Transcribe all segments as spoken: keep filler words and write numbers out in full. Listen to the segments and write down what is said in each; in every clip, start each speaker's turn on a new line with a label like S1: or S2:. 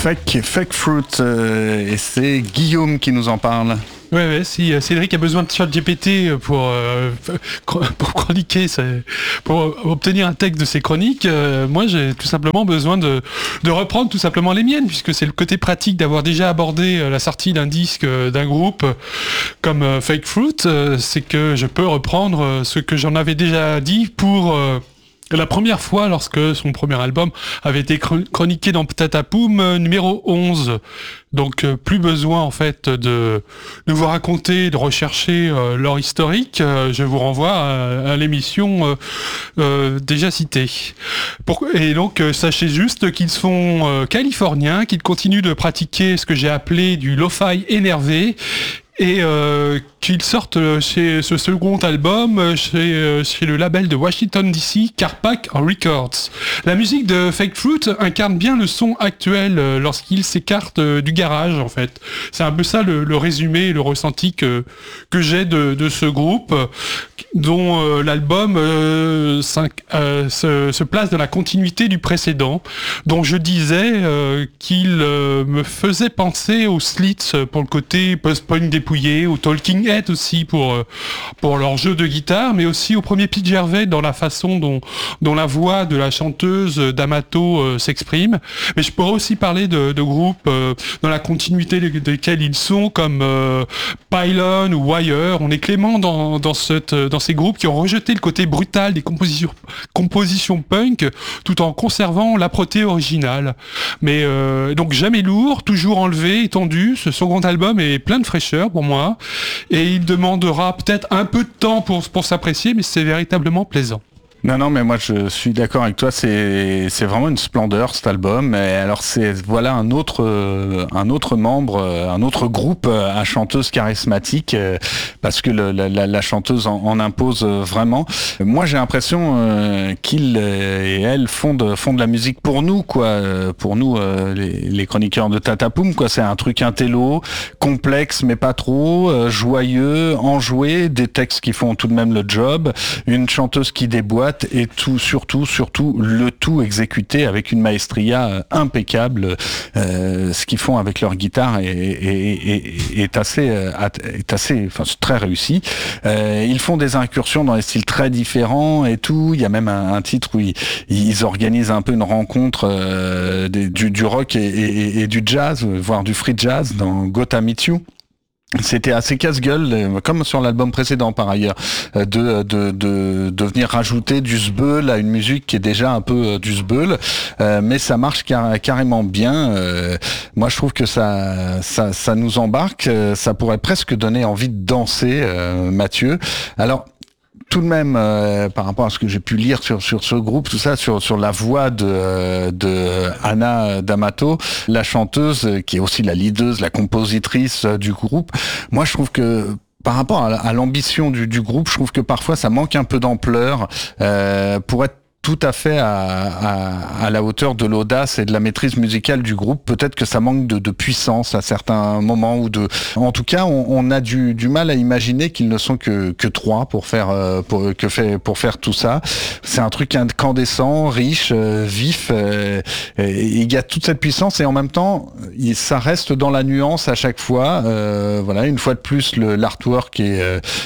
S1: Fake, Fake Fruit, euh, et c'est Guillaume qui nous en parle.
S2: Ouais, ouais, si Cédric a besoin de ChatGPT pour, euh, pour chroniquer, pour obtenir un texte de ses chroniques, euh, moi j'ai tout simplement besoin de, de reprendre tout simplement les miennes, puisque c'est le côté pratique d'avoir déjà abordé la sortie d'un disque d'un groupe comme euh, Fake Fruit, euh, c'est que je peux reprendre ce que j'en avais déjà dit pour... Euh, La première fois, lorsque son premier album avait été chroniqué dans Tatapoum, euh, numéro onze. Donc euh, plus besoin en fait de, de vous raconter, de rechercher euh, leur historique. Euh, je vous renvoie à, à l'émission euh, euh, déjà citée. Pour, et donc euh, sachez juste qu'ils sont euh, californiens, qu'ils continuent de pratiquer ce que j'ai appelé du lo-fi énervé. Et euh, qu'ils sortent chez ce second album chez, chez le label de Washington D C, Carpac Records. La musique de Fake Fruit incarne bien le son actuel lorsqu'il s'écarte du garage, en fait. C'est un peu ça le, le résumé, le ressenti que, que j'ai de, de ce groupe, dont euh, l'album euh, cinq, euh, se, se place dans la continuité du précédent, dont je disais euh, qu'il euh, me faisait penser aux Slits pour le côté post-punk dépouillé, aux Talking Heads aussi pour, euh, pour leur jeu de guitare, mais aussi au premier Pete Gervais dans la façon dont, dont la voix de la chanteuse d'Amato euh, s'exprime. Mais je pourrais aussi parler de, de groupes euh, dans la continuité desquels ils sont, comme euh, Pylon ou Wire. On est clément dans, dans, cette, dans ces groupes qui ont rejeté le côté brutal des compositions, compositions punk tout en conservant l'âpreté originale. Mais euh, donc jamais lourd, toujours enlevé, étendu. Ce second album est plein de fraîcheur pour moi et il demandera peut-être un peu de temps pour, pour s'apprécier, mais c'est véritablement plaisant.
S1: Non, non, mais moi je suis d'accord avec toi, c'est c'est vraiment une splendeur cet album. Et alors c'est voilà un autre euh, un autre membre, euh, un autre groupe à chanteuse charismatique, euh, parce que le, la, la chanteuse en, en impose vraiment. Moi j'ai l'impression euh, qu'ils et elles font de font de la musique pour nous, quoi, pour nous euh, les, les chroniqueurs de Tatapoum, quoi. C'est un truc intello, complexe mais pas trop, euh, joyeux, enjoué, des textes qui font tout de même le job, une chanteuse qui déboîte. Et tout, surtout, surtout, le tout exécuté avec une maestria impeccable. Euh, ce qu'ils font avec leur guitare est, est, est, est assez, est assez, enfin, c'est très réussi. Euh, ils font des incursions dans des styles très différents et tout. Il y a même un, un titre où ils, ils organisent un peu une rencontre euh, des, du, du rock et, et, et du jazz, voire du free jazz dans Gotta Meet You. C'était assez casse-gueule, comme sur l'album précédent par ailleurs, de, de, de, de venir rajouter du zbeul à une musique qui est déjà un peu du zbeul, euh, mais ça marche car, carrément bien. Euh, moi je trouve que ça, ça, ça nous embarque, ça pourrait presque donner envie de danser, euh, Mathieu. Alors, tout de même, euh, par rapport à ce que j'ai pu lire sur sur ce groupe, tout ça, sur sur la voix de de Anna D'Amato, la chanteuse qui est aussi la leaduse, la compositrice du groupe. Moi, je trouve que par rapport à, à l'ambition du, du groupe, je trouve que parfois ça manque un peu d'ampleur euh, pour être tout à fait à, à, à la hauteur de l'audace et de la maîtrise musicale du groupe. Peut-être que ça manque de, de puissance à certains moments ou de. En tout cas, on, on a du, du mal à imaginer qu'ils ne sont que que trois pour faire pour que fait pour faire tout ça. C'est un truc incandescent, riche, euh, vif. Euh, il y a toute cette puissance et en même temps, il, ça reste dans la nuance à chaque fois. Euh, voilà, une fois de plus, le, l'artwork est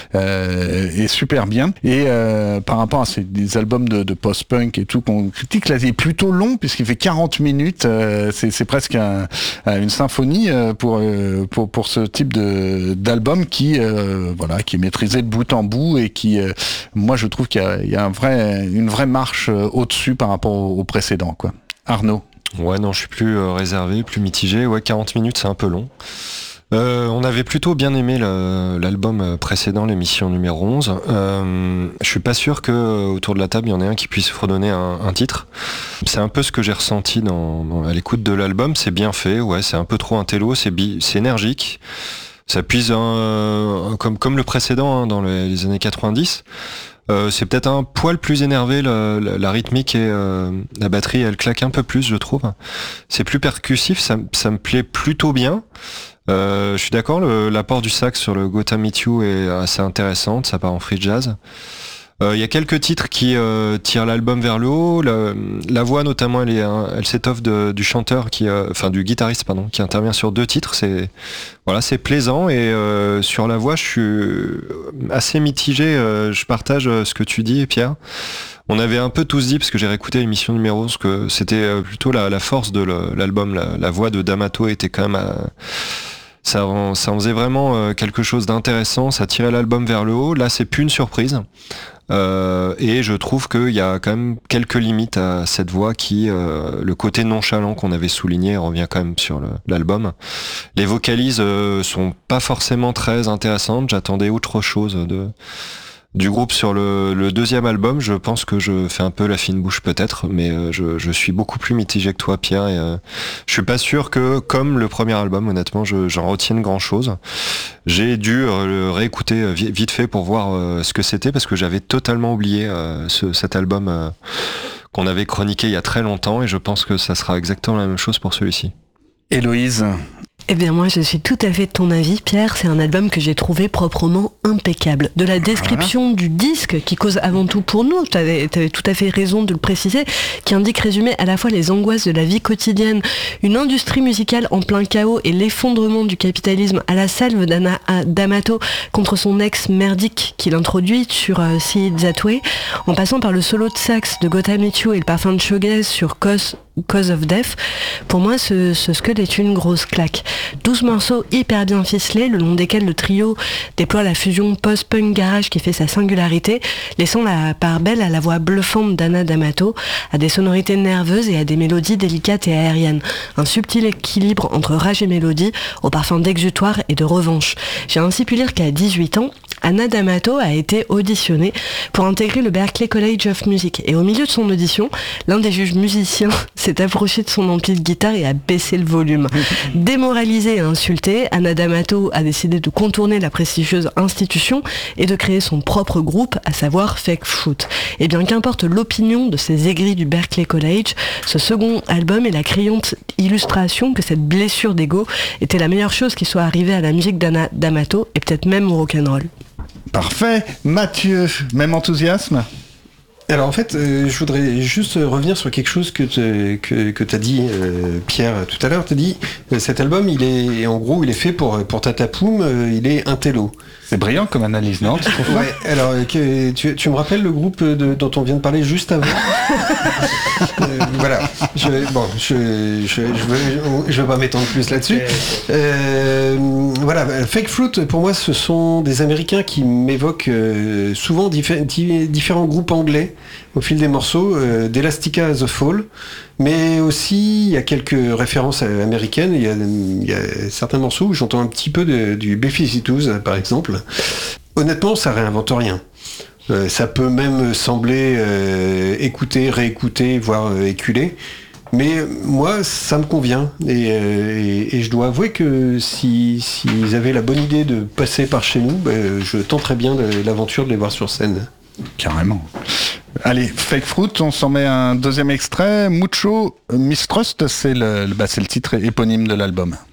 S1: euh, est super bien. Et euh, par rapport à ces des albums de, de post punk et tout qu'on critique, là il est plutôt long puisqu'il fait quarante minutes, euh, c'est, c'est presque un, une symphonie euh, pour, euh, pour pour ce type de d'album qui euh, voilà qui est maîtrisé de bout en bout et qui euh, moi je trouve qu'il y a, il y a un vrai une vraie marche euh, au-dessus par rapport au, au précédent, quoi. Arnaud.
S3: Ouais, non, je suis plus euh, réservé, plus mitigé. Ouais, quarante minutes, c'est un peu long. Euh, on avait plutôt bien aimé le, l'album précédent, l'émission numéro onze. Euh, je suis pas sûr que autour de la table il y en ait un qui puisse fredonner un, un titre. C'est un peu ce que j'ai ressenti dans, dans, à l'écoute de l'album. C'est bien fait, ouais, c'est un peu trop intello, c'est, bi, c'est énergique. Ça puise un, comme, comme le précédent hein, dans les, les années quatre-vingt-dix. Euh, c'est peut-être un poil plus énervé, la, la, la rythmique et euh, la batterie, elle claque un peu plus, je trouve. C'est plus percussif, ça, ça me plaît plutôt bien. Euh, je suis d'accord, le, l'apport du sax sur le Gotta Meet You est assez intéressant, ça part en free jazz. Il y a quelques titres qui euh, tirent l'album vers le haut. La, la voix notamment, elle, est, elle s'étoffe de, du chanteur, qui, euh, enfin du guitariste pardon, qui intervient sur deux titres. C'est voilà, c'est plaisant. Et euh, sur la voix, je suis assez mitigé. Euh, je partage ce que tu dis, Pierre. On avait un peu tous dit, parce que j'ai réécouté l'émission numéro onze, que c'était plutôt la, la force de le, l'album. La, la voix de D'Amato était quand même à, Ça en, ça en faisait vraiment quelque chose d'intéressant, ça tirait l'album vers le haut. Là, c'est plus une surprise. Euh, et je trouve qu'il y a quand même quelques limites à cette voix qui, euh, le côté nonchalant qu'on avait souligné revient quand même sur le, l'album. Les vocalises euh, sont pas forcément très intéressantes. J'attendais autre chose de du groupe sur le, le deuxième album. Je pense que je fais un peu la fine bouche peut-être, mais euh, je, je suis beaucoup plus mitigé que toi, Pierre. Et, euh, je suis pas sûr que, comme le premier album, honnêtement, je, j'en retienne grand-chose. J'ai dû euh, le réécouter vite fait pour voir euh, ce que c'était, parce que j'avais totalement oublié euh, ce, cet album euh, qu'on avait chroniqué il y a très longtemps, et je pense que ça sera exactement la même chose pour celui-ci.
S1: Héloïse?
S4: Eh bien moi je suis tout à fait de ton avis, Pierre. C'est un album que j'ai trouvé proprement impeccable. De la description voilà. du disque, qui cause avant tout pour nous, tu avais tout à fait raison de le préciser, qui indique résumer à la fois les angoisses de la vie quotidienne, une industrie musicale en plein chaos et l'effondrement du capitalisme à la salve d'Anna D'Amato contre son ex merdique qu'il introduit sur euh, See It That Way, en passant par le solo de sax de Gotta Meet You et le parfum de shoegaze sur Cause Cause of Death. Pour moi, ce, ce Skull est une grosse claque. douze morceaux hyper bien ficelés, le long desquels le trio déploie la fusion post-punk garage qui fait sa singularité, laissant la part belle à la voix bluffante d'Anna D'Amato, à des sonorités nerveuses et à des mélodies délicates et aériennes. Un subtil équilibre entre rage et mélodie, au parfum d'exutoire et de revanche. J'ai ainsi pu lire qu'à dix-huit ans, Anna D'Amato a été auditionnée pour intégrer le Berklee College of Music. Et au milieu de son audition, l'un des juges musiciens s'est approché de son ampli de guitare et a baissé le volume. Démoralisée et insultée, Anna D'Amato a décidé de contourner la prestigieuse institution et de créer son propre groupe, à savoir Fake Fruit. Et bien qu'importe l'opinion de ces aigris du Berklee College, ce second album est la criante illustration que cette blessure d'ego était la meilleure chose qui soit arrivée à la musique d'Anna D'Amato et peut-être même au rock'n'roll.
S1: Parfait. Mathieu, même enthousiasme?
S5: Alors en fait, euh, je voudrais juste revenir sur quelque chose que te, que, que t'as dit, euh, Pierre, tout à l'heure. T'as dit, euh, cet album, il est, en gros, il est fait pour, pour Tatapoum, euh, il est intello.
S1: C'est brillant comme analyse, non?
S5: Ouais, alors, que, tu, tu me rappelles le groupe de, dont on vient de parler juste avant? euh, Voilà. Je, bon, je, je, je, veux, je veux pas m'étendre plus là-dessus. Euh, voilà, Fake Fruit, pour moi, ce sont des Américains qui m'évoquent euh, souvent diffé- différents groupes anglais au fil des morceaux, euh, d'Elastica The Fall, mais aussi il y a quelques références américaines. Il y a, il y a certains morceaux où j'entends un petit peu de, du B-cinquante-deux par exemple. Honnêtement, ça réinvente rien. Euh, ça peut même sembler euh, écouter, réécouter, voire euh, éculer. Mais moi, ça me convient. Et, euh, et, et je dois avouer que si, s'ils avaient la bonne idée de passer par chez nous, ben, je tenterais bien de, l'aventure de les voir sur scène.
S1: Carrément. Allez, Fake Fruit, on s'en met un deuxième extrait. Mucho Mistrust, c'est le, bah, c'est le titre éponyme de l'album.